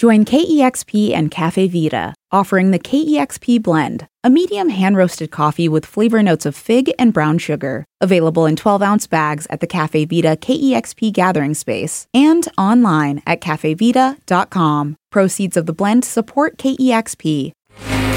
Join KEXP and Cafe Vita, offering the KEXP Blend, a medium hand-roasted coffee with flavor notes of fig and brown sugar, available in 12-ounce bags at the Cafe Vita KEXP Gathering Space and online at cafevita.com. Proceeds of the blend support KEXP.